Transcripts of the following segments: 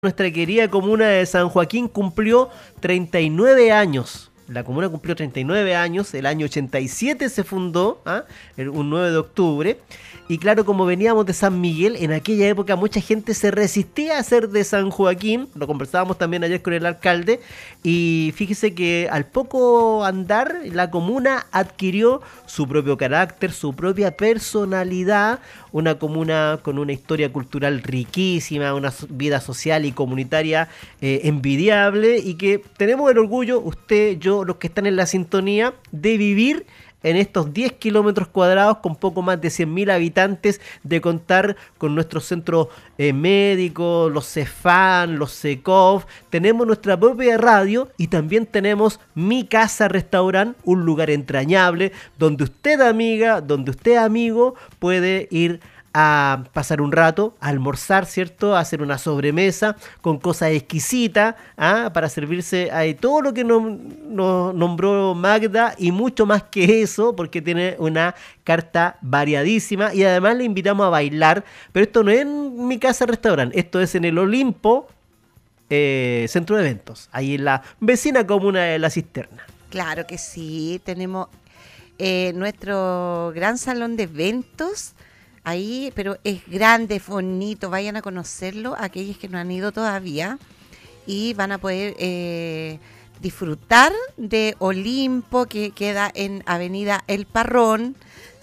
Nuestra querida comuna de San Joaquín cumplió 39 años. La comuna cumplió 39 años, el año 87 se fundó, un 9 de octubre. Y claro, como veníamos de San Miguel, en aquella época mucha gente se resistía a ser de San Joaquín. Lo conversábamos también ayer con el alcalde. Y fíjese que al poco andar, la comuna adquirió su propio carácter, su propia personalidad. Una comuna con una historia cultural riquísima, una vida social y comunitaria envidiable. Y que tenemos el orgullo, usted, yo, los que están en la sintonía, de vivir en estos 10 kilómetros cuadrados con poco más de 100.000 habitantes, de contar con nuestros centros médicos, los CEFAM, los SECOF. Tenemos nuestra propia radio y también tenemos Mi Casa Restaurant, un lugar entrañable donde usted, amiga, donde usted, amigo, puede ir a pasar un rato, a almorzar, ¿cierto? A hacer una sobremesa con cosas exquisitas, para servirse ahí todo lo que nos nombró Magda y mucho más que eso, porque tiene una carta variadísima y además le invitamos a bailar, pero esto no es en Mi Casa Restaurant, esto es en el Olimpo Centro de Eventos, ahí en la vecina comuna de La Cisterna. Claro que sí, tenemos nuestro gran salón de eventos ahí, pero es grande, es bonito, vayan a conocerlo, aquellos que no han ido todavía, y van a poder disfrutar de Olimpo, que queda en Avenida El Parrón,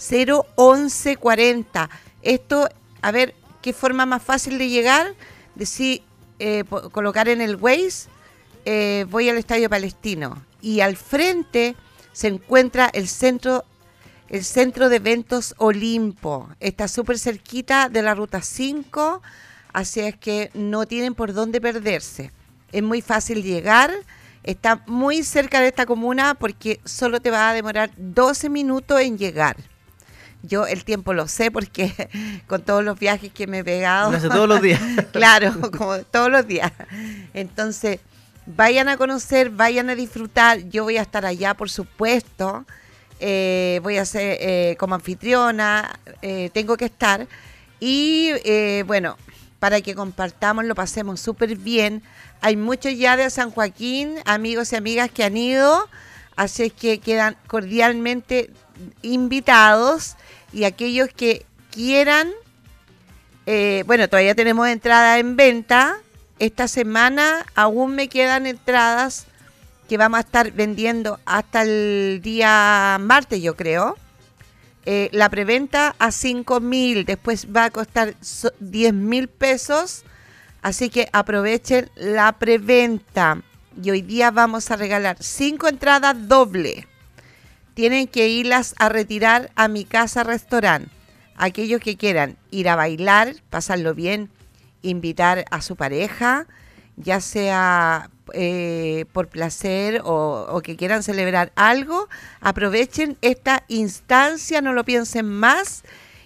01140. Esto, a ver, ¿qué forma más fácil de llegar? Decir, colocar en el Waze, voy al Estadio Palestino, y al frente se encuentra el centro de eventos Olimpo. Está súper cerquita de la ruta 5, así es que no tienen por dónde perderse. Es muy fácil llegar, está muy cerca de esta comuna porque solo te va a demorar 12 minutos en llegar. Yo el tiempo lo sé porque con todos los viajes que me he pegado. Lo hace todos los días. Claro, como todos los días. Entonces, vayan a conocer, vayan a disfrutar. Yo voy a estar allá, por supuesto. Voy a ser como anfitriona, tengo que estar y bueno, para que compartamos, lo pasemos súper bien. Hay muchos ya de San Joaquín, amigos y amigas que han ido, así es que quedan cordialmente invitados, y aquellos que quieran, bueno, todavía tenemos entradas en venta. Esta semana aún me quedan entradas que vamos a estar vendiendo hasta el día martes, yo creo. La preventa a 5.000, después va a costar 10.000 pesos, así que aprovechen la preventa. Y hoy día vamos a regalar 5 entradas doble. Tienen que irlas a retirar a Mi Casa Restaurant. Aquellos que quieran ir a bailar, pasarlo bien, invitar a su pareja, ya sea por placer o que quieran celebrar algo, aprovechen esta instancia, no lo piensen más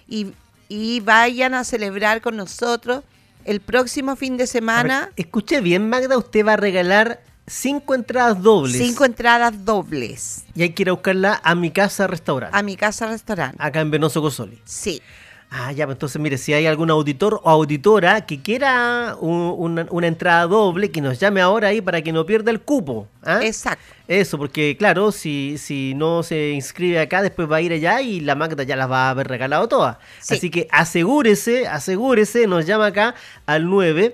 y vayan a celebrar con nosotros el próximo fin de semana. Escuché bien, Magda, usted va a regalar 5 entradas dobles. 5 entradas dobles. Y hay que ir a buscarla a Mi Casa Restaurant. A Mi Casa Restaurant. Acá en Venoso Cosoli. Sí. Ya, pues entonces mire, si hay algún auditor o auditora que quiera una entrada doble, que nos llame ahora ahí para que no pierda el cupo. Exacto. Eso, porque claro, si no se inscribe acá, después va a ir allá y la Magda ya las va a haber regalado todas. Sí. Así que asegúrese, nos llama acá al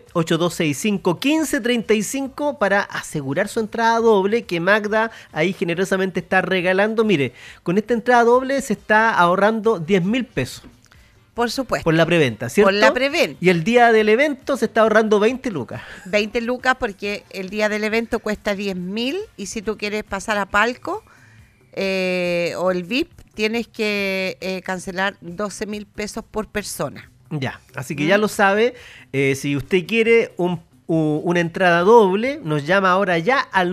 982651535 para asegurar su entrada doble, que Magda ahí generosamente está regalando. Mire, con esta entrada doble se está ahorrando 10.000 pesos. Por supuesto. Por la preventa, ¿cierto? Por la preventa. Y el día del evento se está ahorrando 20 lucas. 20 lucas porque el día del evento cuesta 10.000, y si tú quieres pasar a palco o el VIP, tienes que cancelar 12.000 pesos por persona. Ya, así que ya lo sabe. Si usted quiere una entrada doble, nos llama ahora ya al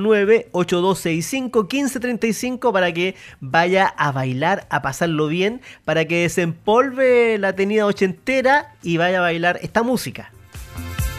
982651535 para que vaya a bailar, a pasarlo bien, para que desempolve la tenida ochentera y vaya a bailar esta música.